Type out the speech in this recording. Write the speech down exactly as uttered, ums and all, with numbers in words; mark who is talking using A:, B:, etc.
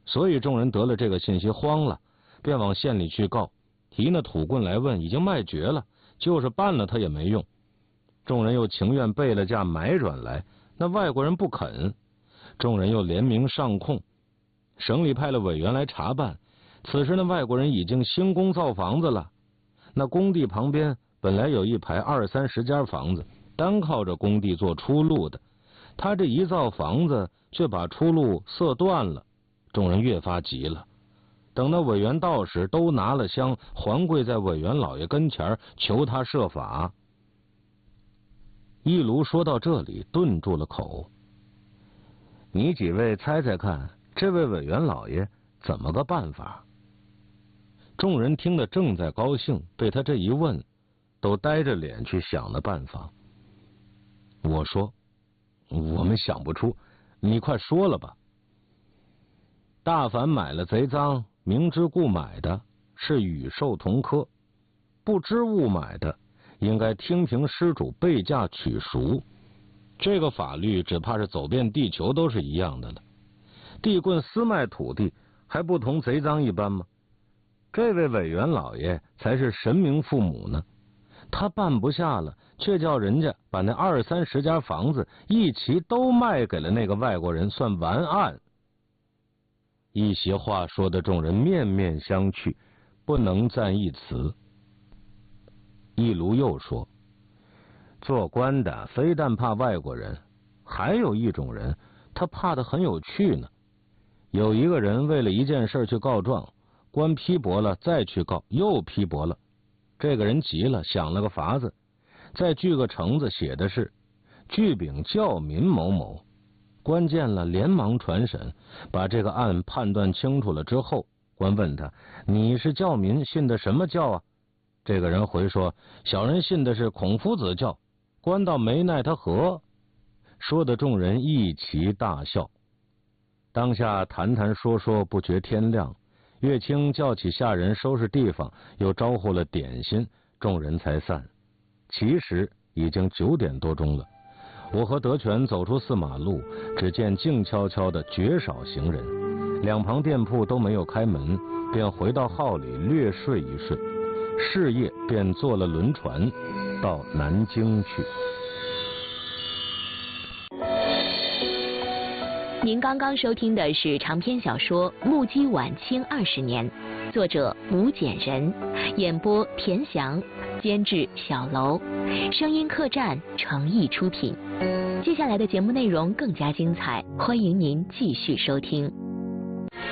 A: 所以众人得了这个信息慌了，便往县里去告，提那土棍来问，已经卖绝了，就是办了他也没用。众人又情愿备了价买转来，那外国人不肯，众人又联名上控，省里派了委员来查办。此时那外国人已经兴工造房子了，那工地旁边本来有一排二三十家房子，单靠着工地做出路的，他这一造房子却把出路塞断了。众人越发急了，等那委员到时，都拿了香，还跪在委员老爷跟前求他设法。一卢说到这里顿住了口，你几位猜猜看，这位委员老爷怎么个办法？众人听得正在高兴，被他这一问，都呆着脸去想了办法。我说，我们想不出，你快说了吧。大凡买了贼赃，明知故买的，是与兽同科；不知误买的，应该听凭失主备价取赎。这个法律只怕是走遍地球都是一样的了。地棍私卖土地，还不同贼赃一般吗？这位委员老爷才是神明父母呢，他办不下了，却叫人家把那二三十家房子一齐都卖给了那个外国人，算完案。一席话说的众人面面相觑，不能赞一词。一卢又说，做官的非但怕外国人，还有一种人他怕得很有趣呢。有一个人为了一件事去告状，官批驳了再去告，又批驳了。这个人急了，想了个法子，再锯个橙子，写的是具禀教民某某。官见了连忙传审，把这个案判断清楚了之后，官问他，你是教民，信的什么教啊？这个人回说，小人信的是孔夫子教。官倒没奈他何，说的众人一齐大笑。当下谈谈说说不觉天亮，岳清叫起下人收拾地方，又招呼了点心，众人才散。其实已经九点多钟了。我和德全走出四马路，只见静悄悄的，绝少行人，两旁店铺都没有开门，便回到号里略睡一睡。是夜便坐了轮船到南京去。
B: 您刚刚收听的是长篇小说《目击晚清二十年》，作者吴简人，演播田翔，监制小楼，声音客栈诚意出品。接下来的节目内容更加精彩，欢迎您继续收听。